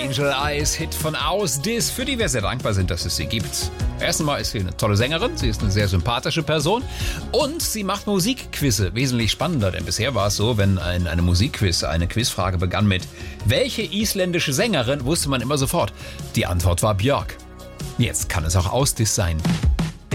Angel Eyes, Hit von Ausdis, für die wir sehr dankbar sind, dass es sie gibt. Erstens mal ist sie eine tolle Sängerin, sie ist eine sehr sympathische Person und sie macht Musikquizze wesentlich spannender, denn bisher war es so, wenn eine Musikquiz, eine Quizfrage begann mit welche isländische Sängerin, wusste man immer sofort, die Antwort war Björk. Jetzt kann es auch Ausdis sein.